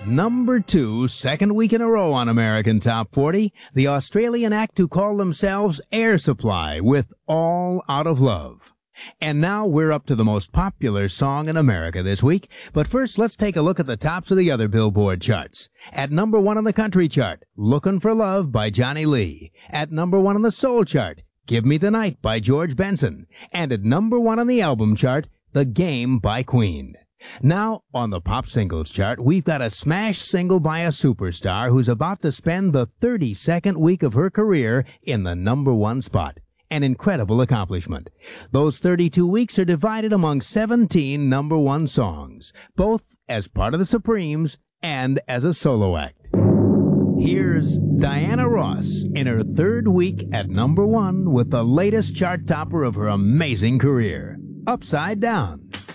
number 2, second week in a row on American Top 40, the Australian act who call themselves Air Supply with All Out of Love. And now we're up to the most popular song in America this week. But first, let's take a look at the tops of the other Billboard charts. At number 1 on the country chart, Lookin' for Love by Johnny Lee. At number 1 on the soul chart, Give Me the Night by George Benson. And at number 1 on the album chart, The Game by Queen. Now, on the pop singles chart, we've got a smash single by a superstar who's about to spend the 32nd week of her career in the number 1 spot. An incredible accomplishment. Those 32 weeks are divided among 17 number 1 songs, both as part of the Supremes and as a solo act. Here's Diana Ross in her 3rd week at number 1 with the latest chart topper of her amazing career, Upside Down.